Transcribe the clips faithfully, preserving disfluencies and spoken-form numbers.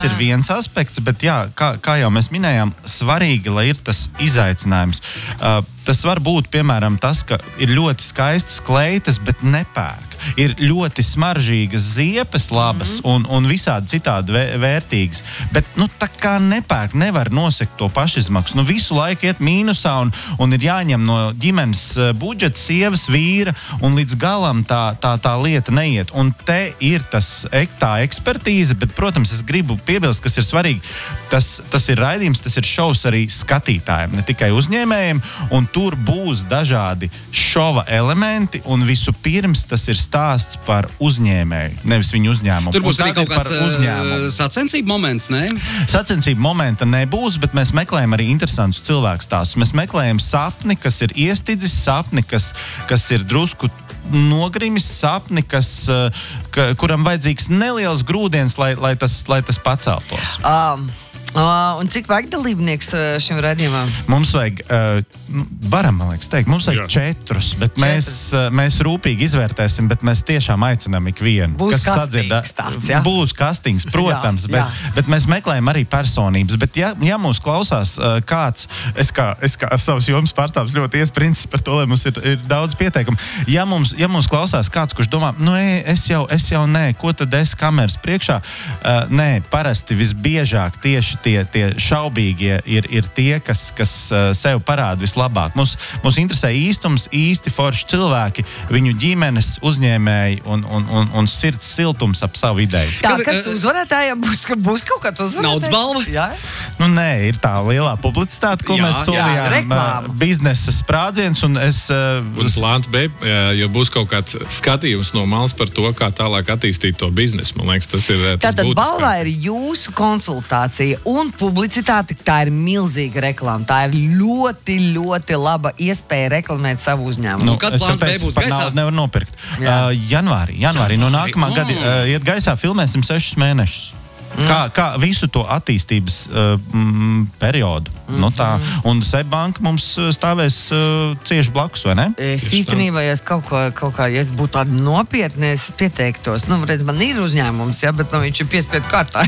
ir viens aspekts, bet jā, kā, kā jau mēs minējām, svarīgi, lai ir tas izaicinājums. Uh, tas var būt, piemēram, tas, ka ir ļoti skaistas kleitas, bet nepērk. Ir ļoti smaržīgas ziepes labas mm-hmm. un, un visādi citādi vē, vērtīgas. Bet, nu, tā kā nepērk, nevar nosekt to pašizmaksu. Nu, visu laiku iet mīnusā un, un ir jāņem no ģimenes budžeta, sievas, vīra, un līdz galam tā, tā, tā lieta neiet. Un te ir tas, tā ekspertīze, bet, protams, es gribu piebilst, kas ir svarīgi. Tas, tas ir raidījums, tas ir šovs arī skatītājiem, ne tikai uzņēmējiem, un tur būs dažādi šova elementi, un visu pirms tas ir stāsts par uzņēmēju, nevis viņu uzņēmumu. Tur būs arī kaut kāds uh, sacensību moments, ne? Sacensību momenta nebūs, bet mēs meklējam arī interesantus cilvēku stāstus. Mēs meklējam sapni, kas ir iestidzis, sapni, kas, kas ir drusku nogrimis, sapni, kas, ka, kuram vajadzīgs neliels grūdienis, lai, lai, tas, lai tas paceltos. Um. Uh, un cik vajag dalībnieks šim raidījumam? Mums vajag, uh, varam, man liekas, teikt, mums vajag Jā. četrus, bet četrus. Mēs, uh, mēs rūpīgi izvērtēsim, bet mēs tiešām aicinām ikvienu. Būs kastings tāds, jā? Būs kastings, protams, jā, bet, jā. bet mēs meklējam arī personības. Bet ja, ja mūs klausās uh, kāds, es kā, es kā savas jomas pārstāvs ļoti iesprincis par to, lai mums ir, ir daudz pieteikumu. Ja mums, ja mums klausās kāds, kurš domā, nu es jau, es jau nē, ko tad es kameras priekšā? Uh, nē, parasti visbiežāk tieši tie, tie šaubīgie ir, ir tie, kas, kas uh, sev parāda vislabāk. Mums, mums interesē īstums, īsti forši cilvēki, viņu ģimenes, uzņēmēji un, un, un, un sirds siltums ap savu ideju. Tā, kas uzvarētājiem būs, būs kaut kāds uzvarētājs? Naudas balva? Jā. Nu, nē, ir tā lielā publicitāte, ko jā, mēs solījām. Biznesa sprādziens un es... Uh, un plāns B, jo būs kaut kāds skatījums no malas par to, kā tālāk attīstīt to biznesu. Man liekas, tas ir tas Tātad būtiskāk. balvā ir jūsu konsultācija un publicitāte, tā ir milzīga reklāma. Tā ir ļoti, ļoti laba iespēja reklamēt savu uzņēmumu. Nu, kad plāns B būs gaisā? Nevar nopirkt. Uh, janvārī, janvārī, no nākamā mm. gada uh, iet gaisā, filmēsim sešus mēnešus. Mm. Kā, kā visu to attīstības uh, mm, periodu. Mm. Nu, tā. Un Seibanka mums stāvēs uh, cieši blakus, vai ne? Es īstenībā, ja es kaut kā, kaut kā, ja es būtu tādi nopietni, es pieteiktos. Nu, redz, man ir uzņēmums, ja, bet man viņš ir piespiedu kārtā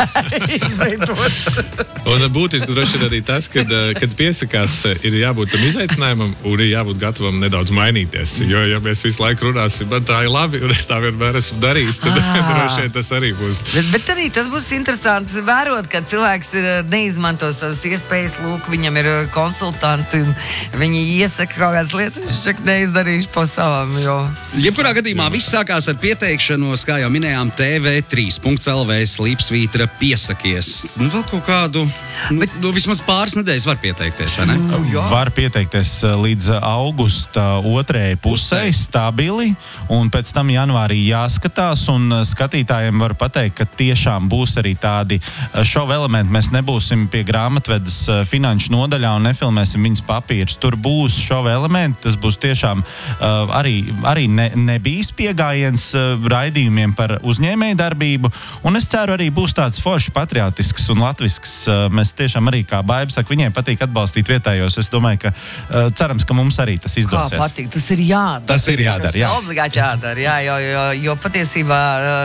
izveidots. Un būtiski droši ir arī tas, kad, kad piesakās, ir jābūt tam izaicinājumam un ir jābūt gatavam nedaudz mainīties. Jo, ja mēs visu laiku runāsim, man tā ir labi, un es tā vienmēr esmu darījis, tad droši vien tas arī būs. Bet, bet arī tas būs interesanti vērot, ka cilvēks neizmanto savas iespējas, lūk, viņam ir konsultanti, viņi iesaka kaut kādas lietas, viņš čak neizdarīšu pa savam, jo... Jebkurā gadījumā viss sākās ar pieteikšanos, kā jau minējām, T V trīs punkts L V slīpsvītra piesakies. Nu, vēl kaut kādu, nu, Bet... nu, vismaz pāris nedēļas var pieteikties, vai ne? Jā. Var pieteikties līdz augusta otrajai pusē stabili, un pēc tam janvārī jāskatās, un skatītājiem var pateikt, ka tiešām būs arī tādi šova elementi. Mēs nebūsim pie grāmatvedes finanšu nodaļā un nefilmēsim viņas papīrus. Tur būs šova elementi, tas būs tiešām uh, arī, arī ne, nebijis piegājiens uh, raidījumiem par uzņēmēju darbību, un es ceru arī būs tāds forši patriotisks un latvisks. Uh, mēs tiešām arī, kā Baiba saka, viņai patīk atbalstīt vietējos. Es domāju, ka uh, cerams, ka mums arī tas izdosies. Kā patīk? Tas ir jādara. Tas ir jādara, jā. Tas ir obligāti jādara, jā, jo, jo, jo patiesībā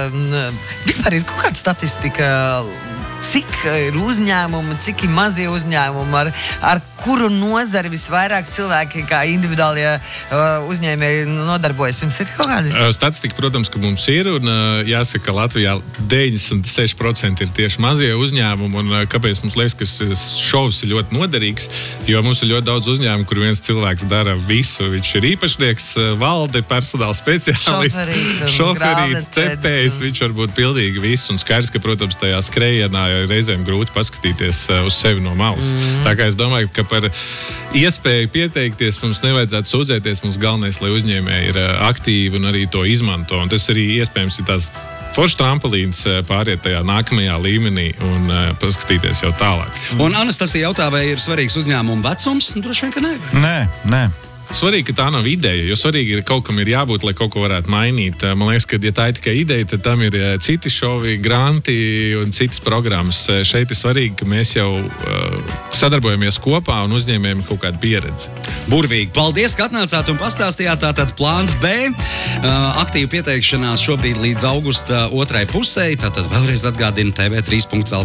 uh, vispār ir kaut kāda statistika, cik ir uzņēmumi, cik ir mazie uzņēmumi, ar, ar kuru nozari visvairāk cilvēki kā individuālie uh, uzņēmēji nodarbojas. Jums ir kaut kādi? Statistika, protams, ka mums ir, un uh, jāsaka, ka Latvijā deviņdesmit seši procenti ir tieši mazie uzņēmumi, un uh, kāpēc mums liekas, ka šis šovs ir ļoti noderīgs, jo mums ir ļoti daudz uzņēmumu, kur viens cilvēks dara visu. Viņš ir īpašnieks, valde, personāla speciālists, šoferīts, cepējs, viņš var būt pilnīgi viss, un skaidrs, ka, protams, tajā skrējienā reizēm grūti paskatīties uh, uz sevi no malas. Mm. Tā kā es domāju, ka par iespēju pieteikties mums nevajadzētu sūdzēties. Mums galvenais, lai uzņēmēji ir uh, aktīvi un arī to izmanto. Un tas arī iespējams ir tās foršs trampolīns uh, pāriet tajā nākamajā līmenī un uh, paskatīties jau tālāk. Un Anastasija jautā, vai ir svarīgs uzņēmuma vecums? Droši vien, ka nē. Nē, nē. svarīgi, ka tā nav ideja, jo svarīgi ir kaut kam ir jābūt, lai kaut ko varētu mainīt. Man liekas, ka, ja tā ir tikai ideja, tad tam ir citi šovi, granti un citas programmas. Šeit ir svarīgi, ka mēs jau uh, sadarbojamies kopā un uzņēmējiem kaut kādu pieredzi. Burvīgi. Paldies, ka atnācāt un pastāstījāt. Tātad plāns B. Uh, aktīva pieteikšanās šobrīd līdz augusta otrai pusē. Tātad vēlreiz atgādina T V trīs punkt L V